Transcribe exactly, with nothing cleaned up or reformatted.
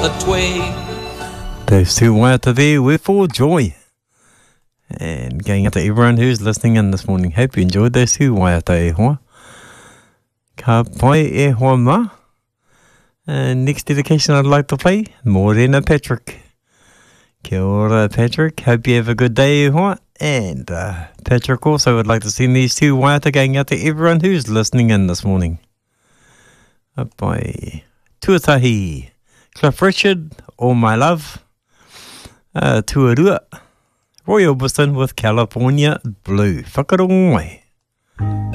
a twig. Those two waiata there were for joy. And going out to everyone who's listening in this morning. Hope you enjoyed those two waiata e hoa. Ka pai e hoa ma. And next dedication I'd like to play, Morena Patrick. Kia ora, Patrick. Hope you have a good day e hoa. And uh, Patrick also would like to send these two waiata going out to everyone who's listening in this morning. Pai Tuatahi. Cliff Richard, All My Love. Uh, Tuarua. Roy Orbison with California Blue. Whakarongo mai.